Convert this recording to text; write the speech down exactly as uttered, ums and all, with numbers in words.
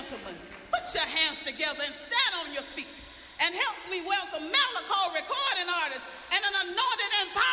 gentlemen, put your hands together and stand on your feet and help me welcome Malachi recording artist and an anointed and powerful